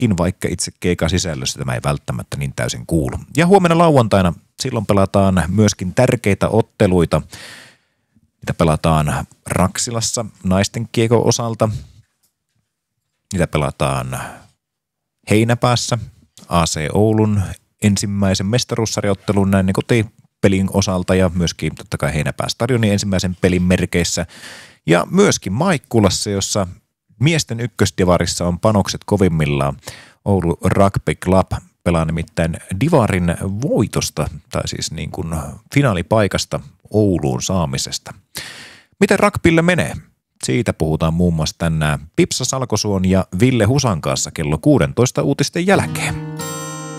vaikka itse keikan sisällössä tämä ei välttämättä niin täysin kuulu. Ja huomenna lauantaina silloin pelataan myöskin tärkeitä otteluita. Niitä pelataan Raksilassa naisten kiekon osalta. Niitä pelataan Heinäpäässä AC Oulun ensimmäisen mestaruussarjaottelun näin kotipelin osalta ja myöskin totta kai Heinäpää stadionin ensimmäisen pelin merkeissä. Ja myöskin Maikkulassa, jossa miesten ykkösdivarissa on panokset kovimmillaan. Oulu Rugby Club pelaa nimittäin divarin voitosta, tai siis niin kuin finaalipaikasta Ouluun saamisesta. Miten rugbylle menee? Siitä puhutaan muun muassa tänään Pipsa Salkosuon ja Ville Husan kanssa kello 16 uutisten jälkeen.